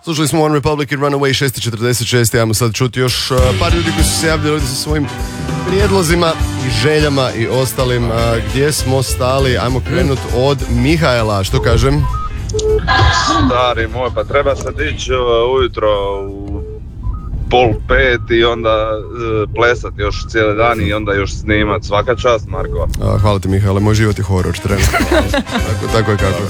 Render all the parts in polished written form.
Slušali smo One Republic i Runaway 6.46. Ajmo sad čuti još par ljudi koji su se javljali ovdje sa svojim prijedlozima i željama i ostalim. Gdje smo stali? Ajmo krenut od Mihajla. Što kažem? Stari moj, pa treba se dići ujutro u 4:30 i onda plesat još cijeli dan i onda još snimat. Svaka čast, Marko. Hvala ti, Mihajle, moj život je horor trenutno. tako je kako.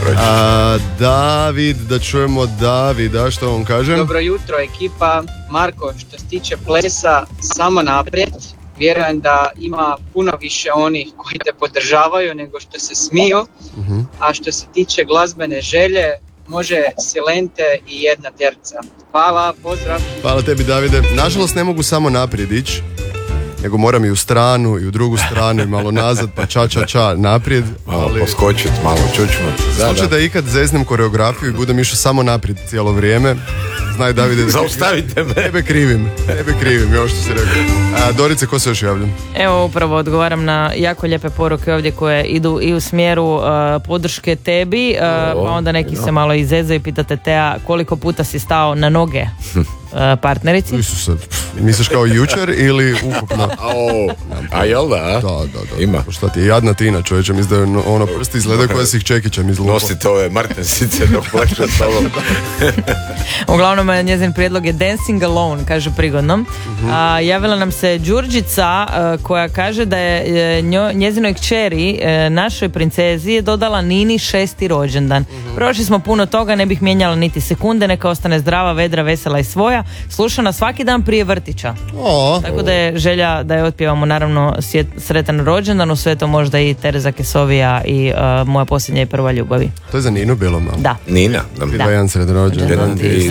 David, da čujemo Davida, što on kaže? Dobro jutro ekipa. Marko, što se tiče plesa, samo naprijed. Vjerujem da ima puno više onih koji te podržavaju nego što se smiju. A što se tiče glazbene želje, može Silente i jedna terca. Hvala, pozdrav. Hvala tebi, Davide. Nažalost ne mogu samo naprijed ići, nego moram i u stranu i u drugu stranu i malo nazad, pa ča naprijed. Malo poskočit, malo čučmat. Slučaj da ikad zeznem koreografiju i budem išao samo naprijed cijelo vrijeme. Znaj, Davide, zaustavite me. Tebe krivim, još što si rekao. Dorice, ko se još javlja? Evo, upravo odgovaram na jako lijepe poruke ovdje koje idu i u smjeru podrške tebi, pa onda neki se malo izezaju i pitate Teja koliko puta si stao na noge partnerici. Isuse, misliš kao jučer ili ukupno? A jel da? Da. Ima. Šta ti je jadna Tina, čovječe, mi da ono prsti izgledaju koja si ih čekićem izlupa. Nosite ove martensice dok pleša s tobom. Uglavnom, njezin prijedlog je Dancing Alone, kaže prigodno. Javila nam se Đurđica koja kaže da je njezinoj kćeri, našoj princezi, je dodala Nini 6. rođendan. Prošli smo puno toga, ne bih mijenjala niti sekunde, neka ostane zdrava, vedra, vesela i svoja. Sluša nas svaki dan prije vrtića. Tako da je želja da je otpjevamo naravno sretan rođendan, u sve to možda i Tereza Kesovija i moja posljednja i prva ljubavi. To je za Ninu bilo malo? Da. Nina? Jedan sretan rođendan ti,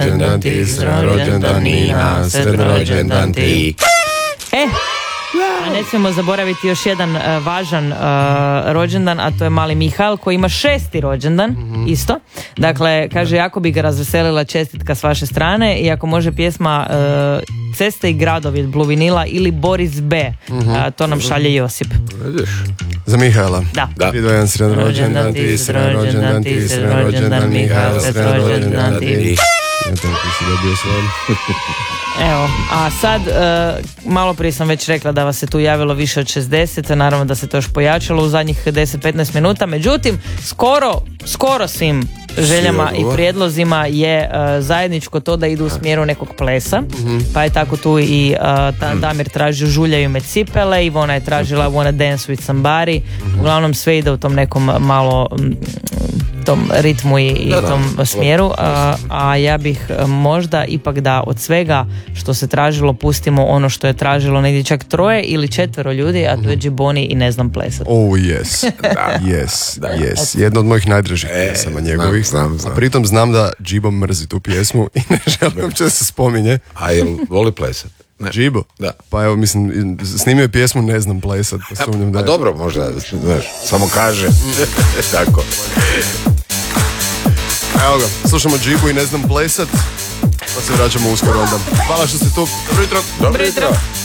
rođendan Nina, sretan rođendan ti. A ne smijemo zaboraviti još jedan važan rođendan, a to je mali Mihael koji ima 6. rođendan, isto. Dakle, kaže, jako bi ga razveselila čestitka s vaše strane i ako može pjesma Ceste i gradovi od Blue Vinila ili Boris B. To nam šalje Josip. Za Mihaela? Da. Ti jedan sretan rođendan ti, sretan rođendan ti, sretan rođendan Mihael, sretan rođendan ti. Evo, a sad, malo prije sam već rekla da vas se tu javilo više od 60, naravno da se to još pojačalo u zadnjih 10-15 minuta, međutim, skoro svim željama i prijedlozima je zajedničko to da idu u smjeru nekog plesa, pa je tako tu i Damir tražio Žuljaju me cipele, Ivona je tražila Wanna dance with somebody, uglavnom sve ide u tom nekom malo tom ritmu i tom smjeru, a ja bih možda ipak da od svega što se tražilo pustimo ono što je tražilo negdje čak 3 ili 4 ljudi, a to je Džiboni i Ne znam plesat. Yes. Yes. Jedna od mojih najdražih pjesama njegovih. Znam. A pritom znam da Džibo mrzi tu pjesmu i ne želim uopće da se spominje. A jel voli plesat? Džibo? Da. Pa evo, mislim, snimio je pjesmu Ne znam plesat, pa sumnjam da je. A dobro, možda, znaš, samo kaže. Tako. Evo ga, slušamo Džibu i Ne znam plesat, pa se vraćamo uskoro onda. Hvala što ste tu. Dobro jutro. Dobro jutro.